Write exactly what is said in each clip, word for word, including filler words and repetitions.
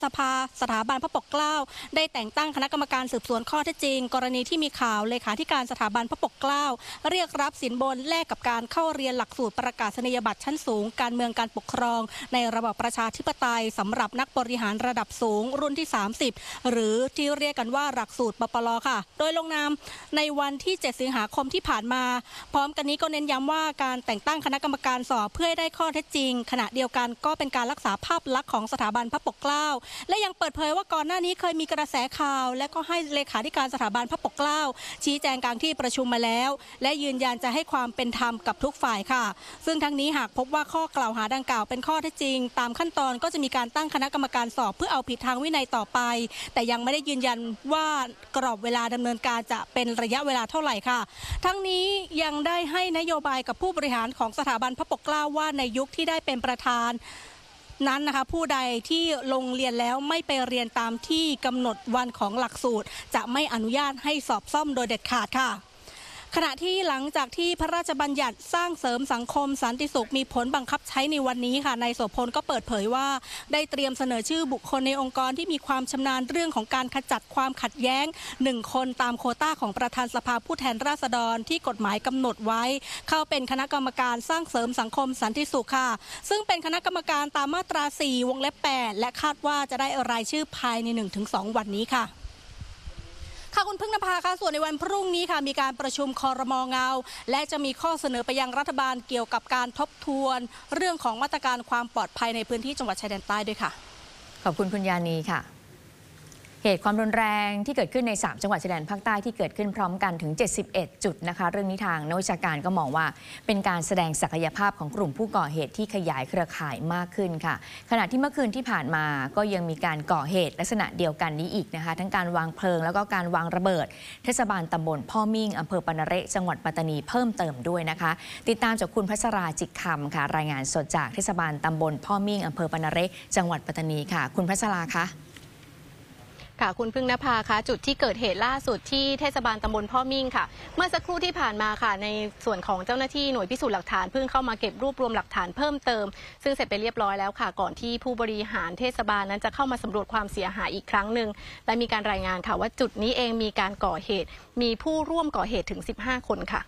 สภาสถาบันพระปกเกล้าได้แต่งตั้งคณะกรรมการสืบสวนข้อเท็จจริงกรณีที่มีข่าวเลขาธิการสถาบันพระปกเกล้าเรียกรับสินบนแลกกับการเข้าเรียนหลักสูตรประกาศนียบัตรชั้นสูงการเมืองการปกครองในระบอบประชาธิปไตยสำหรับนักบริหารระดับสูงรุ่นที่สามสิบหรือที่เรียกกันว่าหลักสูตรปปล.ค่ะโดยลงนามในวันที่เจ็ดสิงหาคมที่ผ่านมาพร้อมกันนี้ก็เน้นย้ำว่าการแต่งตั้งคณะกรรมการสอบเพื่อให้ได้ข้อเท็จจริงขณะเดียวกันก็เป็นการรักษาภาพลักษณ์ของสถาบันพระปกเกล้าและยังเปิดเผยว่าก่อนหน้านี้เคยมีกระแสข่าวและก็ให้เลขาธิการสถาบันพระปกเกล้าชี้แจงกลางที่ประชุมมาแล้วและยืนยันจะให้ความเป็นธรรมกับทุกฝ่ายค่ะซึ่งทั้งนี้หากพบว่าข้อกล่าวหาดังกล่าวเป็นข้อเท็จจริงตามขั้นตอนก็จะมีการตั้งคณะกรรมการสอบเพื่อเอาผิดทางวินัยต่อไปแต่ยังไม่ได้ยืนยันว่ากรอบเวลาดำเนินการจะเป็นระยะเวลาเท่าไหร่ค่ะทั้งนี้ยังได้ให้นโยบายกับผู้บริหารของสถาบันพระปกเกล้าว่าในยุคที่ได้เป็นประธานนั้นนะคะผู้ใดที่ลงเรียนแล้วไม่ไปเรียนตามที่กำหนดวันของหลักสูตรจะไม่อนุญาตให้สอบซ่อมโดยเด็ดขาดค่ะขณะที่หลังจากที่พระราชบัญญัติสร้างเสริมสังคมสันติสุขมีผลบังคับใช้ในวันนี้ค่ะนายโสพลก็เปิดเผยว่าได้เตรียมเสนอชื่อบุคคลในองค์กรที่มีความชำนาญเรื่องของการขจัดความขัดแย้งหนึ่งคนตามโควต้าของประธานสภาผู้แทนราษฎรที่กฎหมายกำหนดไว้เข้าเป็นคณะกรรมการสร้างเสริมสังคมสันติสุขค่ะซึ่งเป็นคณะกรรมการตามมาตราสี่วงเล็บแปดและคาดว่าจะได้รายชื่อภายใน หนึ่งถึงสอง วันนี้ค่ะค่ะคุณพึ่งนภาค่ะส่วนในวันพรุ่งนี้ค่ะมีการประชุมครม.เงาและจะมีข้อเสนอไปยังรัฐบาลเกี่ยวกับการทบทวนเรื่องของมาตรการความปลอดภัยในพื้นที่จังหวัดชายแดนใต้ด้วยค่ะขอบคุณคุณยานีค่ะเหตุความรุนแรงที่เกิดขึ้นในสามจังหวัดชายแดนภาคใต้ที่เกิดขึ้นพร้อมกันถึงเจ็ดสิบเอ็ดจุดนะคะเรื่องนี้ทางนักวิชาการก็มองว่าเป็นการแสดงศักยภาพของกลุ่มผู้ก่อเหตุที่ขยายเครือข่ายมากขึ้นค่ะขณะที่เมื่อคืนที่ผ่านมาก็ยังมีการก่อเหตุลักษณะเดียวกันนี้อีกนะคะทั้งการวางเพลิงแล้วก็การวางระเบิดเทศบาลตำบลพ่อมิ่งอำเภอปะนะเระจังหวัดปัตตานีเพิ่มเติมด้วยนะคะติดตามจากคุณพัชราจิตคำค่ะรายงานสดจากเทศบาลตำบลพ่อมิ่งอำเภอปะนะเระจังหวัดปัตตานีค่ะคุณพัชราคะค่ะคุณพึ่งนภาคะจุดที่เกิดเหตุล่าสุดที่เทศบาลตำบลพ่อมิ่งค่ะเมื่อสักครู่ที่ผ่านมาค่ะในส่วนของเจ้าหน้าที่หน่วยพิสูจน์หลักฐานเพิ่งเข้ามาเก็บรวบรวมหลักฐานเพิ่มเติมซึ่งเสร็จไปเรียบร้อยแล้วค่ะก่อนที่ผู้บริหารเทศบาลนั้นจะเข้ามาสำรวจความเสียหายอีกครั้งหนึ่งและมีการรายงานค่ะว่าจุดนี้เองมีการก่อเหตุมีผู้ร่วมก่อเหตุถึงสิบห้าคนค่ะ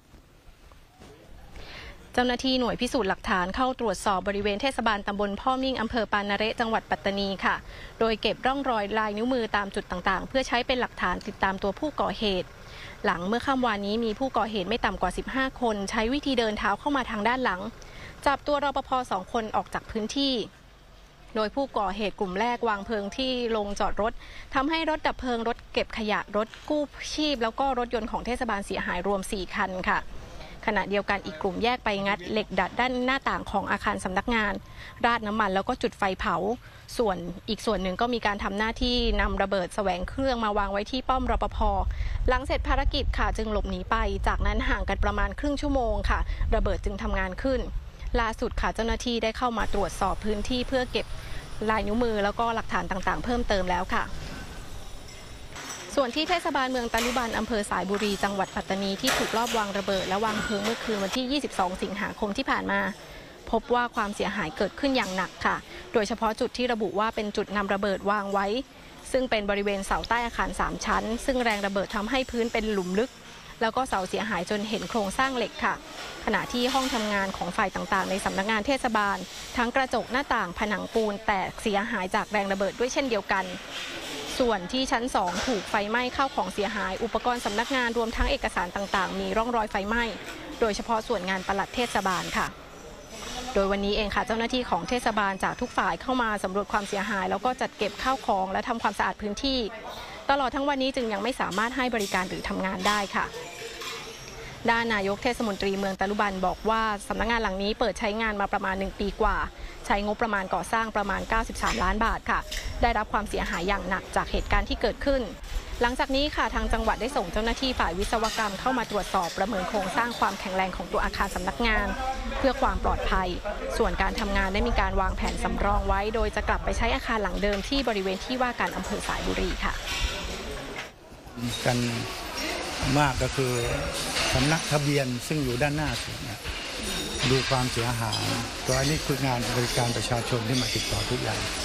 เจ้าหน้าที่หน่วยพิสูจน์หลักฐานเข้าตรวจสอบบริเวณเทศบาลตำบลพ่อมิ่งอำเภอปานะเระจังหวัดปัตตานีค่ะโดยเก็บร่องรอยลายนิ้วมือตามจุดต่างๆเพื่อใช้เป็นหลักฐานติดตามตัวผู้ก่อเหตุหลังเมื่อค่ำวานนี้มีผู้ก่อเหตุไม่ต่ำกว่าสิบห้าคนใช้วิธีเดินเท้าเข้ามาทางด้านหลังจับตัวรปภ.สองคนออกจากพื้นที่โดยผู้ก่อเหตุกลุ่มแรกวางเพลิงที่โรงจอดรถทำให้รถดับเพลิงรถเก็บขยะรถกู้ชีพแล้วก็รถยนต์ของเทศบาลเสียหายรวมสี่คันค่ะขณะเดียวกันอีกกลุ่มแยกไปงัดเหล็กดัดด้านหน้าต่างของอาคารสำนักงานราดน้ำมันแล้วก็จุดไฟเผาส่วนอีกส่วนหนึ่งก็มีการทำหน้าที่นำระเบิดแสวงเครื่องมาวางไว้ที่ป้อมรปภ.หลังเสร็จภารกิจค่ะจึงหลบหนีไปจากนั้นห่างกันประมาณครึ่งชั่วโมงค่ะระเบิดจึงทำงานขึ้นล่าสุดค่ะเจ้าหน้าที่ได้เข้ามาตรวจสอบพื้นที่เพื่อเก็บลายนิ้วมือแล้วก็หลักฐานต่างๆเพิ่มเติมแล้วค่ะส่วนที่เทศบาลเมืองตะลุบันอำเภอสายบุรีจังหวัดปัตตานีที่ถูกลอบวางระเบิดและวางเพลิงเมื่อคืนวันที่ยี่สิบสองสิงหาคมที่ผ่านมาพบว่าความเสียหายเกิดขึ้นอย่างหนักค่ะโดยเฉพาะจุดที่ระบุว่าเป็นจุดนำระเบิดวางไว้ซึ่งเป็นบริเวณเสาใต้อาคารสามชั้นซึ่งแรงระเบิดทำให้พื้นเป็นหลุมลึกแล้วก็เสาเสียหายจนเห็นโครงสร้างเหล็กค่ะขณะที่ห้องทำงานของฝ่ายต่างๆในสำนักงานเทศบาลทั้งกระจกหน้าต่างผนังปูนแตกเสียหายจากแรงระเบิดด้วยเช่นเดียวกันส่วนที่ชั้นสองถูกไฟไหม้เข้าของเสียหายอุปกรณ์สำนักงานรวมทั้งเอกสารต่างๆมีร่องรอยไฟไหม้โดยเฉพาะส่วนงานปลัดเทศบาลค่ะโดยวันนี้เองค่ะเจ้าหน้าที่ของเทศบาลจากทุกฝ่ายเข้ามาสำรวจความเสียหายแล้วก็จัดเก็บข้าวของและทำความสะอาดพื้นที่ตลอดทั้งวันนี้จึงยังไม่สามารถให้บริการหรือทำงานได้ค่ะด้านนายกเทศมนตรีเมืองตะลุบันบอกว่าสำนักงานหลังนี้เปิดใช้งานมาประมาณหนึ่งปีกว่าใช้งบประมาณก่อสร้างประมาณเก้าสิบสามล้านบาทค่ะได้รับความเสียหายอย่างหนักจากเหตุการณ์ที่เกิดขึ้นหลังจากนี้ค่ะทางจังหวัดได้ส่งเจ้าหน้าที่ฝ่ายวิศวกรรมเข้ามาตรวจสอบประเมินโครงสร้างความแข็งแรงของตัวอาคารสำนักงานเพื่อความปลอดภัยส่วนการทำงานได้มีการวางแผนสำรองไว้โดยจะกลับไปใช้อาคารหลังเดิมที่บริเวณที่ว่าการอำเภอสายบุรีค่ะกันมากก็คือสำนักทะเบียนซึ่งอยู่ด้านหน้าสุดเนี่ยดูความเสียหายตัวนี้คืองานบริการประชาชนที่มาติดต่อทุกอย่าง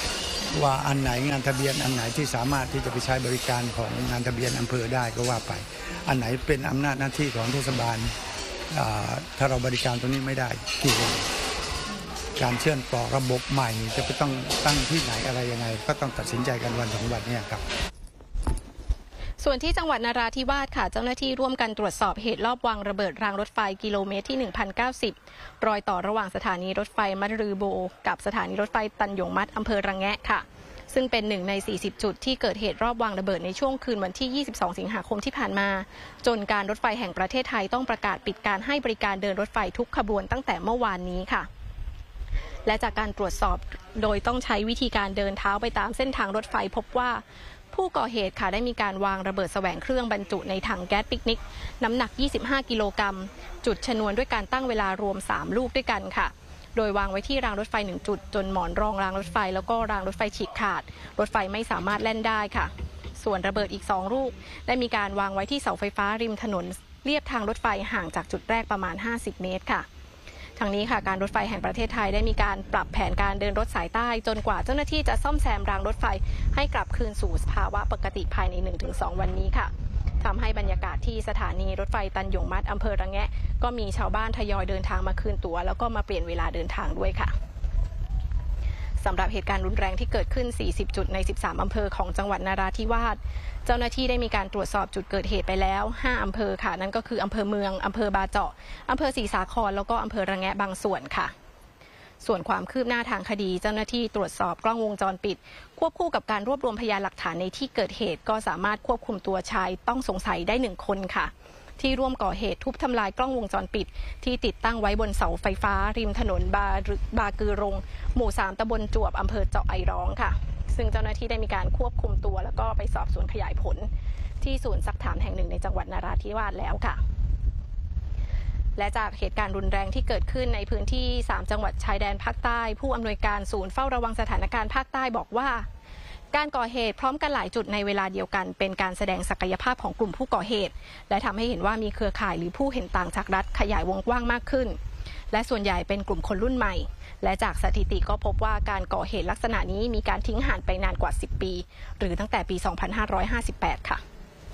ว่าอันไหนงานทะเบียนอันไหนที่สามารถที่จะไปใช้บริการของงานทะเบียนอำเภอได้ก็ว่าไปอันไหนเป็นอำนาจหน้าที่ของเทศบาลถ้าเราบริการตรงนี้ไม่ได้ที่การเชื่อมต่อระบบใหม่จะไปต้องตั้งที่ไหนอะไรยังไงก็ต้องตัดสินใจกันวันสองวันนี้ครับส่วนที่จังหวัดนราธิวาสค่ะเจ้าหน้าที่ร่วมกันตรวจสอบเหตุลอบวางระเบิดรางรถไฟกิโลเมตรที่ หนึ่งพันเก้าสิบ รอยต่อระหว่างสถานีรถไฟมะรือโบกับสถานีรถไฟตันหยงมัดอำเภอระแงะค่ะซึ่งเป็นหนึ่งในสี่สิบจุดที่เกิดเหตุรอบวางระเบิดในช่วงคืนวันที่ยี่สิบสองสิงหาคมที่ผ่านมาจนการรถไฟแห่งประเทศไทยต้องประกาศปิดการให้บริการเดินรถไฟทุกขบวนตั้งแต่เมื่อวานนี้ค่ะและจากการตรวจสอบโดยต้องใช้วิธีการเดินเท้าไปตามเส้นทางรถไฟพบว่าผู้ก่อเหตุค่ะได้มีการวางระเบิดแสวงเครื่องบรรจุในถังแก๊สปิกนิกน้ำหนักยี่สิบห้ากิโลกรัมจุดชนวนด้วยการตั้งเวลารวมสามลูกด้วยกันค่ะโดยวางไว้ที่รางรถไฟหนึ่งจุดจนหมอนรองรางรถไฟแล้วก็รางรถไฟฉีกขาดรถไฟไม่สามารถแล่นได้ค่ะส่วนระเบิดอีกสองลูกได้มีการวางไว้ที่เสาไฟฟ้าริมถนนเลียบทางรถไฟห่างจากจุดแรกประมาณห้าสิบเมตรค่ะทางนี้ค่ะการรถไฟแห่งประเทศไทยได้มีการปรับแผนการเดินรถสายใต้จนกว่าเจ้าหน้าที่จะซ่อมแซมรางรถไฟให้กลับคืนสู่ภาวะปกติภายใน หนึ่งถึงสอง วันนี้ค่ะทำให้บรรยากาศที่สถานีรถไฟตันหยงมัดอำเภอระแงะก็มีชาวบ้านทยอยเดินทางมาคืนตั๋วแล้วก็มาเปลี่ยนเวลาเดินทางด้วยค่ะสำหรับเหตุการณ์รุนแรงที่เกิดขึ้นสี่สิบจุดในสิบสามอำเภอของจังหวัดนราธิวาสเจ้าหน้าที่ได้มีการตรวจสอบจุดเกิดเหตุไปแล้วห้าอำเภอค่ะนั่นก็คืออำเภอเมืองอำเภอบาเจาะอำเภอศรีสาครแล้วก็อำเภอระแงะบางส่วนค่ะส่วนความคืบหน้าทางคดีเจ้าหน้าที่ตรวจสอบกล้องวงจรปิดควบคู่กับการรวบรวมพยานหลักฐานในที่เกิดเหตุก็สามารถควบคุมตัวชายต้องสงสัยได้หนึ่งคนค่ะที่ร่วมก่อเหตุทุบทำลายกล้องวงจรปิดที่ติดตั้งไว้บนเสาไฟฟ้าริมถนนบาบากือรงหมู่สามตำบลจวบอำเภอเจาะไอร้องค่ะซึ่งเจ้าหน้าที่ได้มีการควบคุมตัวแล้วก็ไปสอบสวนขยายผลที่ศูนย์ซักถามแห่งหนึ่งในจังหวัดนราธิวาสแล้วค่ะและจากเหตุการณ์รุนแรงที่เกิดขึ้นในพื้นที่สามจังหวัดชายแดนภาคใต้ผู้อำนวยการศูนย์เฝ้าระวังสถานการณ์ภาคใต้บอกว่าการก่อเหตุพร้อมกันหลายจุดในเวลาเดียวกันเป็นการแสดงศักยภาพของกลุ่มผู้ก่อเหตุและทำให้เห็นว่ามีเครือข่ายหรือผู้เห็นต่างจากรัฐขยายวงกว้างมากขึ้นและส่วนใหญ่เป็นกลุ่มคนรุ่นใหม่และจากสถิติก็พบว่าการก่อเหตุลักษณะนี้มีการทิ้งห่างไปนานกว่าสิบปีหรือตั้งแต่ปีสองพันห้าร้อยห้าสิบแปดค่ะ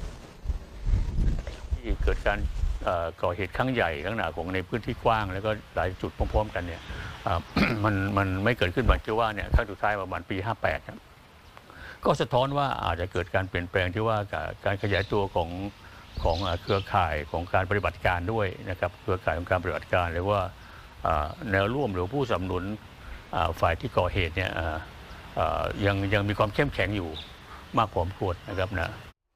ที่เกิดการก่อเหตุครั้งใหญ่ลักษณะของในพื้นที่กว้างแล้วก็หลายจุดพร้อมๆกันเนี่ย มันมันไม่เกิดขึ้นแบบที่ว่าเนี่ยครั้งสุดท้ายประมาณปีห้าสิบแปดก็สะท้อนว่าอาจจะเกิดการเปลี่ยนแปลงที่ว่าการขยายตัวของของเครือข่ายของการปฏิบัติการด้วยนะครับเครือข่ายของการปฏิบัติการหรือว่าแนวร่วมหรือผู้สนับสนุนฝ่ายที่ก่อเหตุเนี่ยยังยังมีความเข้มแข็งอยู่มากพอสมควรนะครับนะ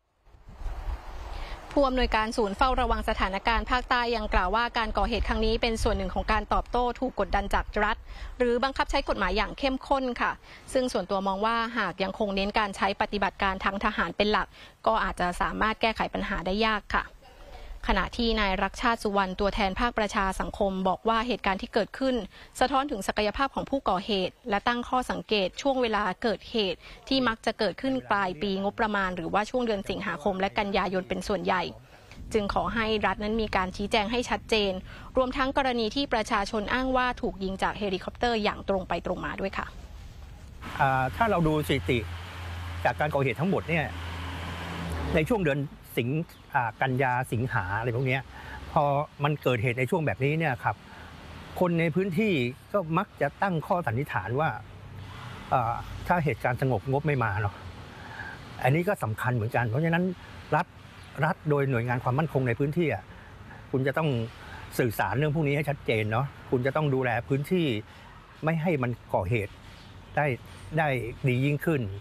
ผู้อำนวยการศูนย์เฝ้าระวังสถานการณ์ภาคใต้ยังกล่าวว่าการก่อเหตุครั้งนี้เป็นส่วนหนึ่งของการตอบโต้ถูกกดดันจากรัฐหรือบังคับใช้กฎหมายอย่างเข้มข้นค่ะซึ่งส่วนตัวมองว่าหากยังคงเน้นการใช้ปฏิบัติการทางทหารเป็นหลักก็อาจจะสามารถแก้ไขปัญหาได้ยากค่ะขณะที่นายรักชาติสุวรรณตัวแทนภาคประชาสังคมบอกว่าเหตุการณ์ที่เกิดขึ้นสะท้อนถึงศักยภาพของผู้ก่อเหตุและตั้งข้อสังเกตช่วงเวลาเกิดเหตุที่มักจะเกิดขึ้นปลายปีงบประมาณหรือว่าช่วงเดือนสิงหาคมและกันยายนเป็นส่วนใหญ่จึงขอให้รัฐนั้นมีการชี้แจงให้ชัดเจนรวมทั้งกรณีที่ประชาชนอ้างว่าถูกยิงจากเฮลิคอปเตอร์อย่างตรงไปตรงมาด้วยค่ะถ้าเราดูสถิติจากการก่อเหตุทั้งหมดเนี่ยในช่วงเดือนสิงกันยาสิงหาอะไรพวกนี้พอมันเกิดเหตุในช่วงแบบนี้เนี่ยครับคนในพื้นที่ก็มักจะตั้งข้อสันนิษฐานว่าถ้าเหตุการณ์สงบงบไม่มาเนาะอันนี้ก็สำคัญเหมือนกันเพราะฉะนั้นรัฐรัฐโดยหน่วยงานความมั่นคงในพื้นที่อ่ะคุณจะต้องสื่อสารเรื่องพวกนี้ให้ชัดเจนเนาะคุณจะต้องดูแลพื้นที่ไม่ให้มันก่อเหตุได้ได้ดียิ่งขึ้น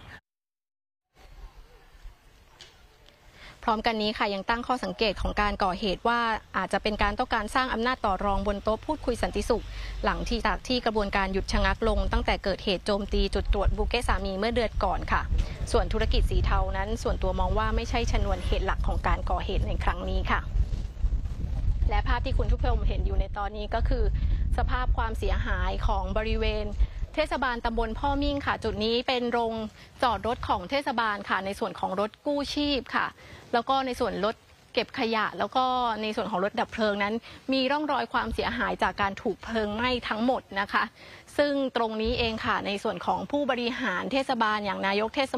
พร้อมกันนี้ค่ะยังตั้งข้อสังเกตของการก่อเหตุว่าอาจจะเป็นการต้องการสร้างอำนาจต่อรองบนโต๊ะพูดคุยสันติสุขหลังที่จากที่กระบวนการหยุดชะงักลงตั้งแต่เกิดเหตุโจมตีจุดตรวจบูเกสามีเมื่อเดือนก่อนค่ะส่วนธุรกิจสีเทานั้นส่วนตัวมองว่าไม่ใช่ชนวนเหตุหลักของการก่อเหตุในครั้งนี้ค่ะและภาพที่คุณทุกท่านเห็นอยู่ในตอนนี้ก็คือสภาพความเสียหายของบริเวณเทศบาลตำบลพ่อมิ่งค่ะจุดนี้เป็นโรงจอดรถของเทศบาลค่ะในส่วนของรถกู้ชีพค่ะแล้วก็ในส่วนรถเก็บขยะแล้วก็ในส่วนของรถดับเพลิงนั้นมีร่องรอยความเสียหายจากการถูกเพลิงไหม้ทั้งหมดนะคะซึ่งตรงนี้เองค่ะในส่วนของผู้บริหารเทศบาลอย่างนายกเทศ